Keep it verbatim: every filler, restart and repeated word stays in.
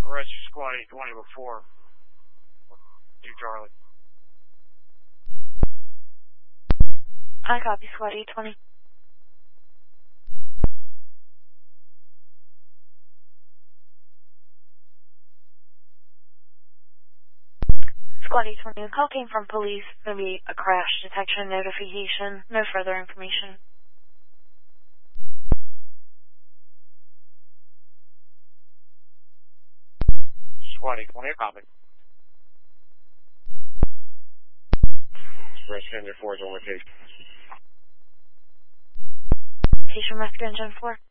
Rescue Squad eight twenty before. two Charlie. I copy Squad eight twenty. Squad eight twenty, the call came from police. Going to be a crash detection notification. No further information. Squad eight twenty, copy. Rescue Engine four is on location. Patient Rescue Engine four.